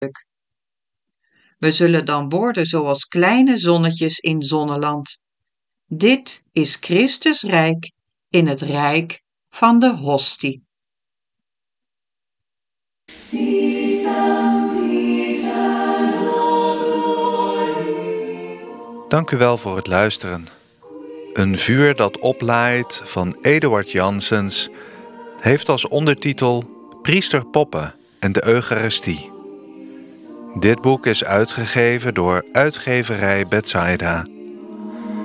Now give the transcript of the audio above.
We zullen dan worden zoals kleine zonnetjes in zonneland. Dit is Christus rijk in het rijk van de hostie. Dank u wel voor het luisteren. Een vuur dat oplaait van Eduard Janssens heeft als ondertitel Priester Poppe en de Eucharistie. Dit boek is uitgegeven door uitgeverij Bethsaida